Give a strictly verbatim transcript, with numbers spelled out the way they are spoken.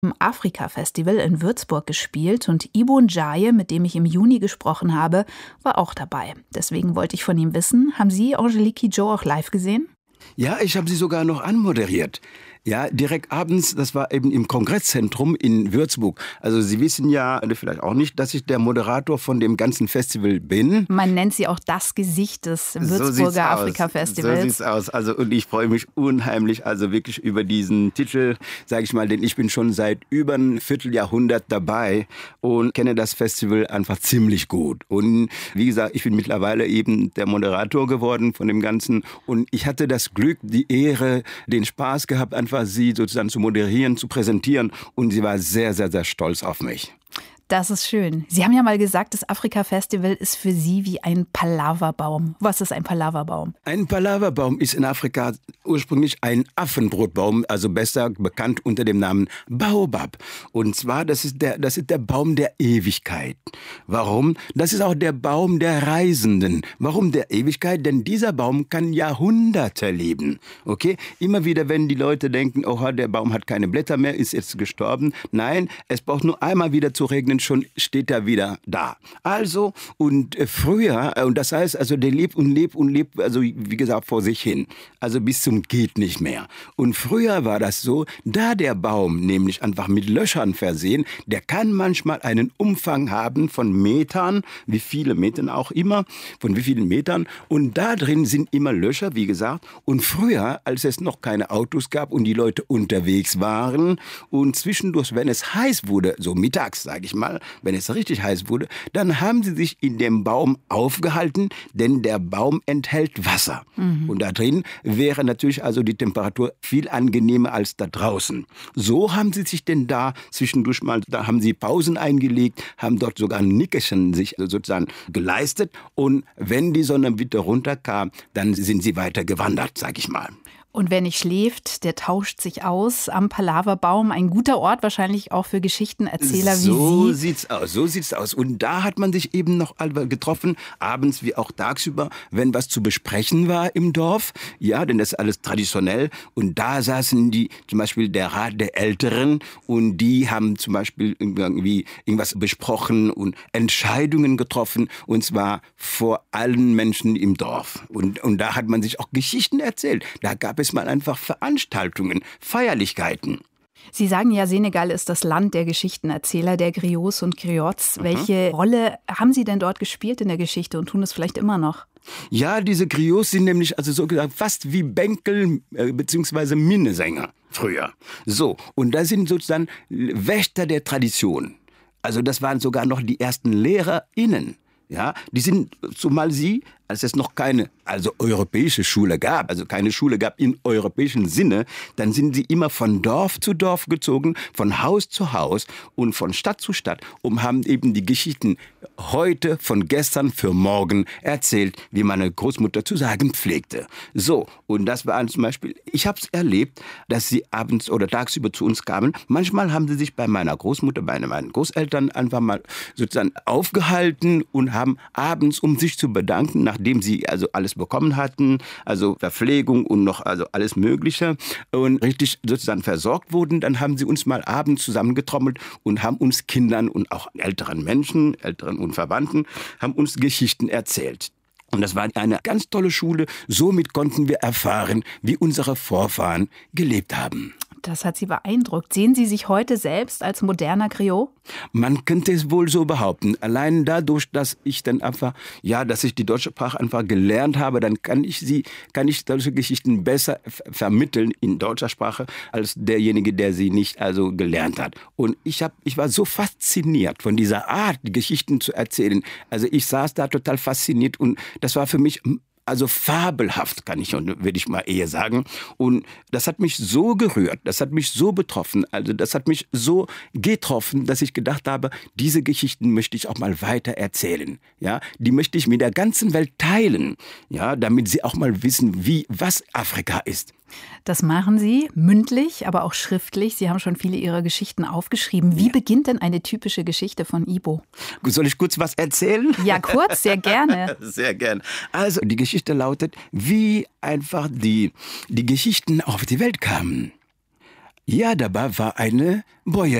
im Afrika-Festival in Würzburg gespielt und Ibo Njaye, mit dem ich im Juni gesprochen habe, war auch dabei. Deswegen wollte ich von ihm wissen, haben Sie Angelique Kidjo auch live gesehen? Ja, ich habe sie sogar noch anmoderiert. Ja, direkt abends, das war eben im Kongresszentrum in Würzburg. Also Sie wissen ja vielleicht auch nicht, dass ich der Moderator von dem ganzen Festival bin. Man nennt Sie auch das Gesicht des Würzburger so Afrika-Festivals. So sieht's aus. Also, und ich freue mich unheimlich, also wirklich über diesen Titel, sage ich mal, denn ich bin schon seit über ein Vierteljahrhundert dabei und kenne das Festival einfach ziemlich gut. Und wie gesagt, ich bin mittlerweile eben der Moderator geworden von dem Ganzen und ich hatte das Glück, die Ehre, den Spaß gehabt, einfach sie sozusagen zu moderieren, zu präsentieren und sie war sehr, sehr, sehr stolz auf mich. Das ist schön. Sie haben ja mal gesagt, das Afrika-Festival ist für Sie wie ein Palaverbaum. Was ist ein Palaverbaum? Ein Palaverbaum ist in Afrika ursprünglich ein Affenbrotbaum, also besser bekannt unter dem Namen Baobab. Und zwar, das ist der, das ist der Baum der Ewigkeit. Warum? Das ist auch der Baum der Reisenden. Warum der Ewigkeit? Denn dieser Baum kann Jahrhunderte leben. Okay? Immer wieder, wenn die Leute denken, oh, der Baum hat keine Blätter mehr, ist jetzt gestorben. Nein, es braucht nur einmal wieder zu regnen, schon steht er wieder da. Also, und äh, früher, äh, und das heißt, also der lebt und lebt und lebt, also wie gesagt, vor sich hin. Also bis zum geht nicht mehr. Und früher war das so, da der Baum nämlich einfach mit Löchern versehen, der kann manchmal einen Umfang haben von Metern, wie viele Metern auch immer, von wie vielen Metern. Und da drin sind immer Löcher, wie gesagt. Und früher, als es noch keine Autos gab und die Leute unterwegs waren und zwischendurch, wenn es heiß wurde, so mittags, sage ich mal, wenn es richtig heiß wurde, dann haben sie sich in dem Baum aufgehalten, denn der Baum enthält Wasser. Mhm. Und da drin wäre natürlich also die Temperatur viel angenehmer als da draußen. So haben sie sich denn da zwischendurch mal, da haben sie Pausen eingelegt, haben dort sogar ein Nickerchen sich sozusagen geleistet und wenn die Sonne wieder runterkam, dann sind sie weiter gewandert, sag ich mal. Und wer nicht schläft, der tauscht sich aus am Palaverbaum. Ein guter Ort wahrscheinlich auch für Geschichtenerzähler wie so Sie. So sieht's aus, so sieht's aus. Und da hat man sich eben noch getroffen, abends wie auch tagsüber, wenn was zu besprechen war im Dorf. Ja, denn das ist alles traditionell. Und da saßen die, zum Beispiel der Rat der Älteren, und die haben zum Beispiel irgendwie irgendwas besprochen und Entscheidungen getroffen. Und zwar vor allen Menschen im Dorf. Und, und da hat man sich auch Geschichten erzählt. Da gab es mal einfach Veranstaltungen, Feierlichkeiten. Sie sagen ja, Senegal ist das Land der Geschichtenerzähler, der Griots und Griots. Mhm. Welche Rolle haben Sie denn dort gespielt in der Geschichte und tun es vielleicht immer noch? Ja, diese Griots sind nämlich also so gesagt fast wie Bänkel äh, bzw. Minnesänger früher. So, und da sind sozusagen Wächter der Tradition. Also das waren sogar noch die ersten LehrerInnen. Ja, die sind, zumal sie, als es noch keine also europäische Schule gab, also keine Schule gab im europäischen Sinne, dann sind sie immer von Dorf zu Dorf gezogen, von Haus zu Haus und von Stadt zu Stadt und haben eben die Geschichten heute von gestern für morgen erzählt, wie meine Großmutter zu sagen pflegte. So, und das war zum Beispiel, ich habe es erlebt, dass sie abends oder tagsüber zu uns kamen. Manchmal haben sie sich bei meiner Großmutter, bei meinen Großeltern einfach mal sozusagen aufgehalten und haben abends, um sich zu bedanken, nachdem sie also alles bekommen hatten, also Verpflegung und noch also alles Mögliche und richtig sozusagen versorgt wurden, dann haben sie uns mal abends zusammengetrommelt und haben uns Kindern und auch älteren Menschen, älteren und Verwandten, haben uns Geschichten erzählt. Und das war eine ganz tolle Schule. Somit konnten wir erfahren, wie unsere Vorfahren gelebt haben. Das hat Sie beeindruckt. Sehen Sie sich heute selbst als moderner Griot? Man könnte es wohl so behaupten. Allein dadurch, dass ich dann einfach, ja, dass ich die deutsche Sprache einfach gelernt habe, dann kann ich sie, kann ich solche Geschichten besser f- vermitteln in deutscher Sprache als derjenige, der sie nicht also gelernt hat. Und ich habe, ich war so fasziniert von dieser Art, die Geschichten zu erzählen. Also ich saß da total fasziniert und das war für mich also fabelhaft, kann ich und würde ich mal eher sagen. Und das hat mich so gerührt, das hat mich so betroffen, also das hat mich so getroffen, dass ich gedacht habe, diese Geschichten möchte ich auch mal weiter erzählen. Ja, die möchte ich mit der ganzen Welt teilen, ja, damit sie auch mal wissen, wie was Afrika ist. Das machen Sie mündlich, aber auch schriftlich. Sie haben schon viele Ihrer Geschichten aufgeschrieben. Wie ja. beginnt denn eine typische Geschichte von Ibo? Soll ich kurz was erzählen? Ja, kurz, sehr gerne. Sehr gerne. Also die Geschichte lautet, wie einfach die, die Geschichten auf die Welt kamen. Ja, dabei war eine Bäuerin.